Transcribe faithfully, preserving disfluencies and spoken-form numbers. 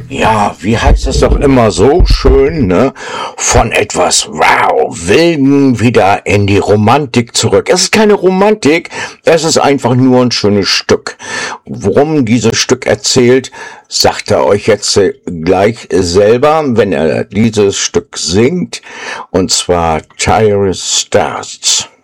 Ja, wie heißt es doch immer so schön, ne? Von etwas, wow, Wilden wieder in die Romantik zurück. Es ist keine Romantik, es ist einfach nur ein schönes Stück. Worum dieses Stück erzählt, sagt er euch jetzt äh, gleich selber, wenn er dieses Stück singt, und zwar Tyrus Stars.